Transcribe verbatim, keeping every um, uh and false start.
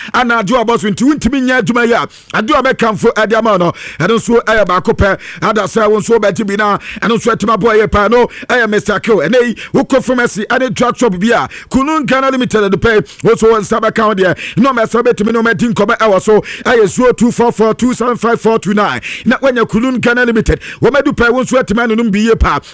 ana ade ɔbɔ so nti wontimi nya adwuma yi a ade ɔbɛkamfo ade ama no ɛno nso ɛyɛ baako pɛ ada sɛ wo nso wobɛte bi na ɛno nso atuma boɔ yɛ paa no ɛyɛ Mister Kill ɛnɛ yi wokɔ pharmacy ane drug shop bi a Kunun Ghana Limited de pɛ wo so wɔn nsa bɛka wo deɛ na ɔmɛsɛ wobɛtumi na ɔmɛdi nkɔmɛ ɛwɔ so ɛyɛ zero two four four two seven five four two nine na wanya Kunun Ghana Limited wɔmɛdu pɛ wo nso atuma nonom bi yɛ paa